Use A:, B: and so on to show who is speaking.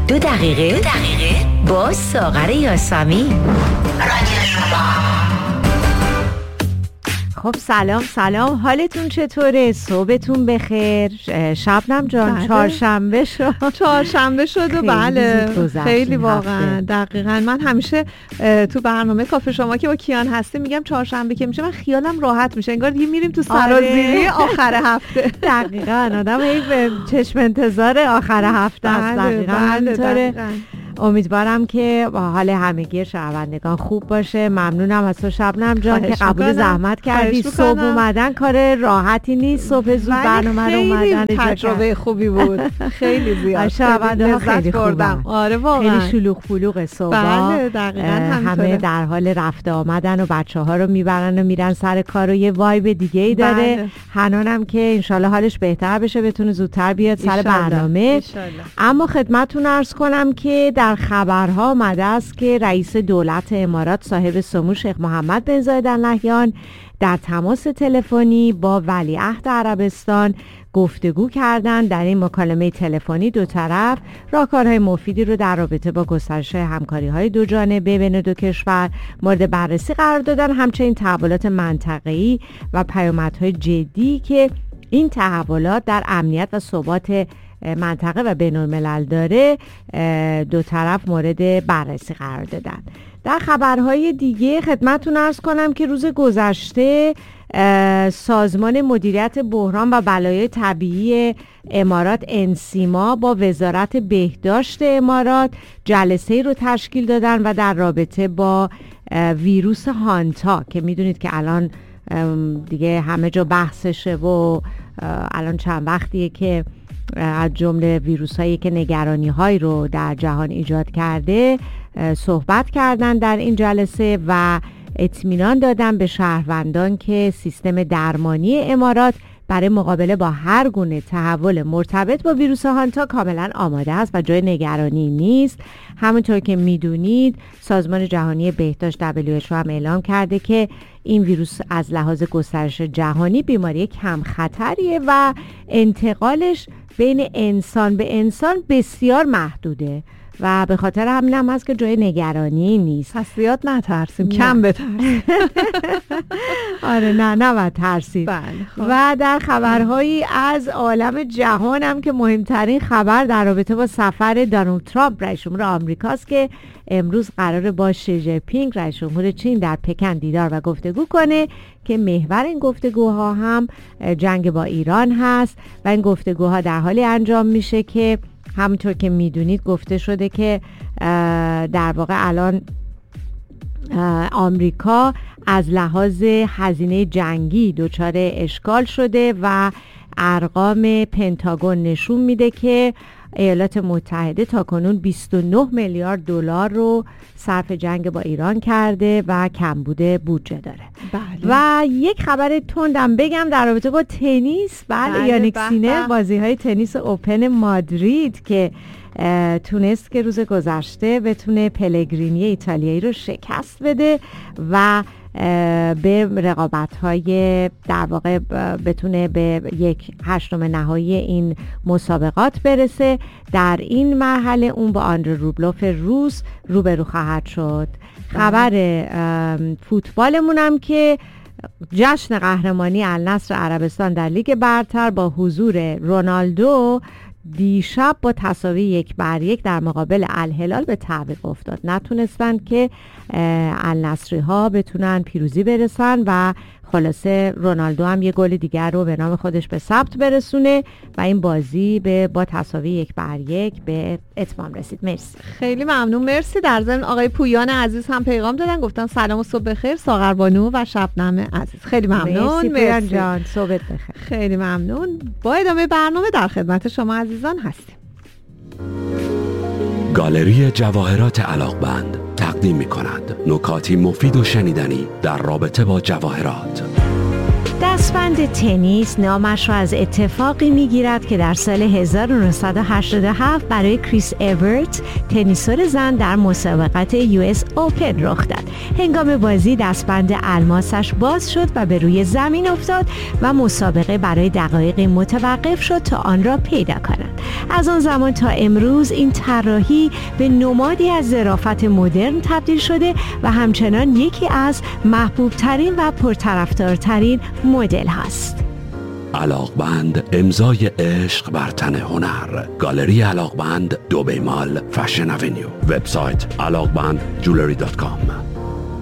A: 2 دقیقه با ساغر یاسمی. رادیو شما.
B: خب سلام، حالتون چطوره؟ صبحتون بخیر. شبنم جان چهارشنبه شد و
C: بله خیلی واقعا دقیقاً. من همیشه تو برنامه کافه شما که با کیان هستیم میگم چهارشنبه که میشه من خیالم راحت میشه، انگار دیگه میریم تو سرازیری آخر هفته.
B: دقیقاً آدم هی به چشم انتظار آخر هفته است. دقیقاً. امیدوارم که با حال همگی شنوندگان خوب باشه. ممنونم از تو شبنم جان که قبول زحمت کردی. صبح اومدن کار راحتی نیست، صبح زود برنامه رو اومدن
C: تجربه خوبی بود. خیلی زیاد
B: شنونده خیلی خوبم.
C: آره واقعا
B: خیلی شلوغ پلوغ صبح.
C: بله دقیقاً
B: همه در حال رفت آمدن و بچه‌ها رو میبرن و میرن سر کار و یه وایب دیگه ای داره.
C: بله.
B: حنانم که انشالله حالش بهتر بشه، بتونه زودتر بیاد سر برنامه. اما خدمتتون عرض کنم که در خبرها آمده است که رئیس دولت امارات صاحب سمو شیخ محمد بن زاید ال نهیان در تماس تلفنی با ولیعهد عربستان گفتگو کردند. در این مکالمه تلفنی دو طرف راهکارهای مفیدی رو در رابطه با گسترش همکاری‌های دو جانبه بین دو کشور مورد بررسی قرار دادن، همچنین تحولات منطقه‌ای و پیامدهای جدی که این تحولات در امنیت و ثبات منطقه و بین الملل داره دو طرف مورد بررسی قرار دادن. در خبرهای دیگه خدمتتون عرض کنم که روز گذشته سازمان مدیریت بحران و بلایای طبیعی امارات انسیما با وزارت بهداشت امارات جلسه‌ای رو تشکیل دادن و در رابطه با ویروس هانتا که میدونید که الان دیگه همه جا بحثشه و الان چند وقتیه که از جمله ویروس‌هایی که نگرانی‌هایی رو در جهان ایجاد کرده صحبت کردن در این جلسه و اطمینان دادن به شهروندان که سیستم درمانی امارات برای مقابله با هر گونه تحول مرتبط با ویروس هانتا کاملا آماده است و جای نگرانی نیست. همونطور که میدونید سازمان جهانی بهداشت WHO هم اعلام کرده که این ویروس از لحاظ گسترش جهانی بیماری کم خطریه و انتقالش بین انسان به انسان بسیار محدوده و به خاطر همین هم هست که جای نگرانی نیست.
C: پس زیاد نترسیم، کم بترسیم.
B: آره نه ترسید.
C: بله خب.
B: و در خبرهایی از عالم جهان هم که مهمترین خبر در رابطه با سفر دونالد ترامپ رئیس جمهور آمریکاست که امروز قراره با شی جین پینگ رئیس جمهور چین در پکن دیدار و گفتگو کنه که محور این گفتگوها هم جنگ با ایران هست و این گفتگوها در حالی انجام میشه که همونطور که میدونید گفته شده که در واقع الان آمریکا از لحاظ هزینه جنگی دچار اشکال شده و ارقام پنتاگون نشون میده که ایالات متحده تاکنون 29 میلیارد دلار رو صرف جنگ با ایران کرده و کمبود بودجه داره.
C: بله.
B: و یک خبر تندم بگم در رابطه با تنیس. بله یانیک سینر بازی‌های تنیس اوپن مادرید که تونست که روز گذشته بتونه پلگرینی ایتالیایی رو شکست بده و به رقابت‌های در واقع بتونه به یک هشتم نهایی این مسابقات برسه. در این مرحله اون با آندره روبلوف روس روبرو خواهد شد. خبر فوتبالمون هم که جشن قهرمانی النصر عربستان در لیگ برتر با حضور رونالدو دیشب با تساوی 1-1 در مقابل الهلال به تعویق افتاد. نتونستن که النصری ها بتونن پیروزی برسن و خلاصه رونالدو هم یه گل دیگر رو به نام خودش به ثبت برسونه و این بازی با تساوی 1-1 به اتمام رسید. مرسی.
C: خیلی ممنون. مرسی. در ضمن آقای پویان عزیز هم پیغام دادن، گفتن سلام و صبح بخیر ساغر بانو و شبنم عزیز. خیلی ممنون.
B: مرسی پویان جان، صبحت بخیر.
C: خیلی ممنون. با ادامه برنامه در خدمت شما عزیزان هستیم.
D: گالری جواهرات علاقمند تقدیم می‌کند نکاتی مفید و شنیدنی در رابطه با جواهرات.
B: دستبند تنیس نامش را از اتفاقی میگیرد که در سال 1987 برای کریس اورت تنیسور زن در مسابقات US اوپن رخ داد. هنگام بازی دستبند الماسش باز شد و به روی زمین افتاد و مسابقه برای دقایقی متوقف شد تا آن را پیدا کنند. از آن زمان تا امروز این طراحی به نمادی از ظرافت مدرن تبدیل شده و همچنان یکی از محبوب ترین و پرطرفدارترین مدل هست.
D: علاقبند، امضای عشق بر تن هنر. گالری علاقبند، دبی مال، فشن اونیو. وبسایت علاقبندجولری.com.